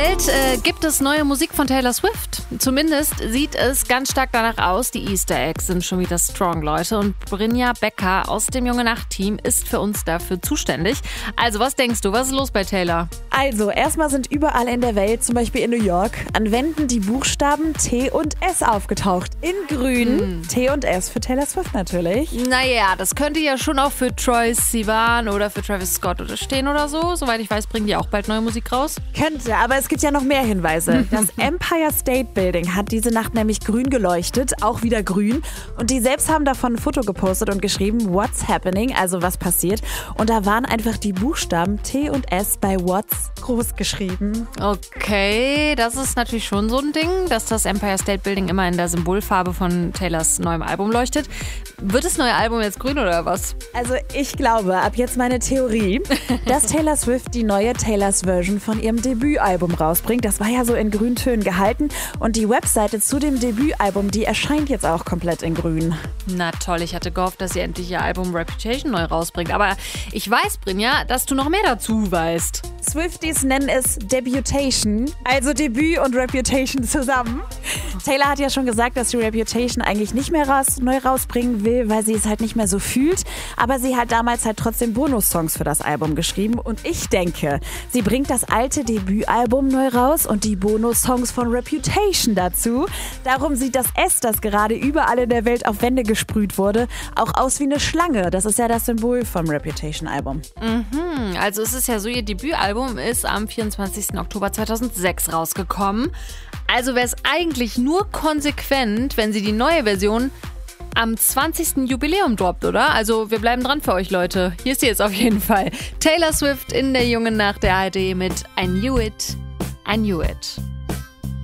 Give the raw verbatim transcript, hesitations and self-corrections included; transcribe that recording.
Welt äh, gibt es neue Musik von Taylor Swift. Zumindest sieht es ganz stark danach aus. Die Easter Eggs sind schon wieder strong, Leute. Und Brinja Becker aus dem Junge Nacht-Team ist für uns dafür zuständig. Also, was denkst du, was ist los bei Taylor? Also, erstmal sind überall in der Welt, zum Beispiel in New York, an Wänden die Buchstaben T und S aufgetaucht. In grün. Hm. T und S für Taylor Swift natürlich. Naja, das könnte ja schon auch für Troye Sivan oder für Travis Scott stehen oder so. Soweit ich weiß, bringen die auch bald neue Musik raus. Könnte, aber es gibt ja noch mehr Hinweise. Das Empire State Building hat diese Nacht nämlich grün geleuchtet, auch wieder grün. Und die selbst haben davon ein Foto gepostet und geschrieben, what's happening, also was passiert. Und da waren einfach die Buchstaben T und S bei What's groß geschrieben. Okay, das ist natürlich schon so ein Ding, dass das Empire State Building immer in der Symbolfarbe von Taylors neuem Album leuchtet. Wird das neue Album jetzt grün oder was? Also ich glaube, ab jetzt meine Theorie, dass Taylor Swift die neue Taylors Version von ihrem Debütalbum rausbringt. Das war ja so in Grüntönen gehalten. Und die Webseite zu dem Debütalbum, die erscheint jetzt auch komplett in grün. Na toll, ich hatte gehofft, dass sie endlich ihr Album Reputation neu rausbringt. Aber ich weiß, Brinja, dass du noch mehr dazu weißt. Swifties nennen es Debutation, also Debüt und Reputation zusammen. Taylor hat ja schon gesagt, dass sie Reputation eigentlich nicht mehr raus, neu rausbringen will, weil sie es halt nicht mehr so fühlt. Aber sie hat damals halt trotzdem Bonussongs für das Album geschrieben. Und ich denke, sie bringt das alte Debütalbum neu raus und die Bonussongs von Reputation dazu. Darum sieht das S, das gerade überall in der Welt auf Wände gesprüht wurde, auch aus wie eine Schlange. Das ist ja das Symbol vom Reputation-Album. Mhm, also es ist ja so, ihr Debütalbum ist am vierundzwanzigsten Oktober zweitausendsechs rausgekommen. Also wäre es eigentlich nur konsequent, wenn sie die neue Version am zwanzigsten Jubiläum droppt, oder? Also wir bleiben dran für euch, Leute. Hier ist sie jetzt auf jeden Fall. Taylor Swift in der Jungen Nacht der A R D mit I Knew It, I Knew It.